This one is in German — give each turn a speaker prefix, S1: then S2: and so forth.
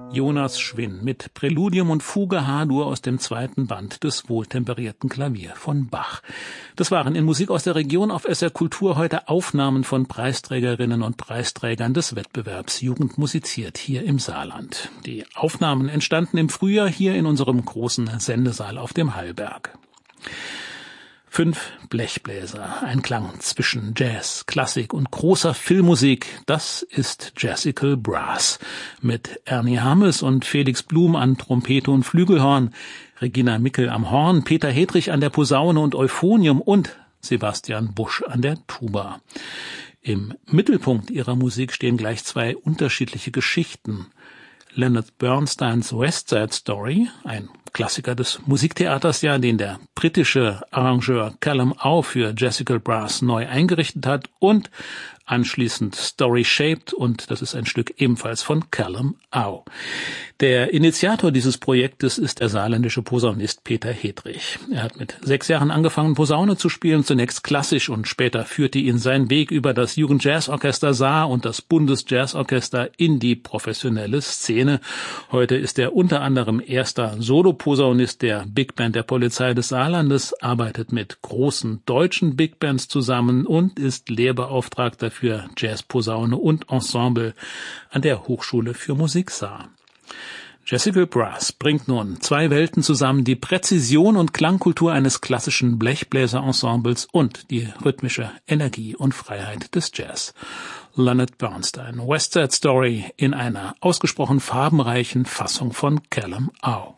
S1: Jonas Schwinn mit Präludium und Fuge H-Dur aus dem zweiten Band des wohltemperierten Klavier von Bach. Das waren in Musik aus der Region auf SR Kultur heute Aufnahmen von Preisträgerinnen und Preisträgern des Wettbewerbs Jugend musiziert hier im Saarland. Die Aufnahmen entstanden im Frühjahr hier in unserem großen Sendesaal auf dem Hallberg. 5 Blechbläser, ein Klang zwischen Jazz, Klassik und großer Filmmusik, das ist Jazzical Brass. Mit Ernie Hammes und Felix Blum an Trompete und Flügelhorn, Regina Mickel am Horn, Peter Hedrich an der Posaune und Euphonium und Sebastian Busch an der Tuba. Im Mittelpunkt ihrer Musik stehen gleich 2 unterschiedliche Geschichten. Leonard Bernsteins West Side Story, ein Klassiker des Musiktheaters, den der britische Arrangeur Callum Au für Jazzical Brass neu eingerichtet hat, und anschließend Story Shaped, und das ist ein Stück ebenfalls von Callum Au. Der Initiator dieses Projektes ist der saarländische Posaunist Peter Hedrich. Er hat mit 6 Jahren angefangen, Posaune zu spielen, zunächst klassisch, und später führte ihn sein Weg über das Jugendjazzorchester Saar und das Bundesjazzorchester in die professionelle Szene. Heute ist er unter anderem erster Soloposaunist der Big Band der Polizei des Saarlandes, arbeitet mit großen deutschen Big Bands zusammen und ist Lehrbeauftragter für Jazzposaune und Ensemble an der Hochschule für Musik Saar. Jazzical Brass bringt nun 2 Welten zusammen, die Präzision und Klangkultur eines klassischen Blechbläserensembles und die rhythmische Energie und Freiheit des Jazz. Leonard Bernstein, West Side Story in einer ausgesprochen farbenreichen Fassung von Callum Au.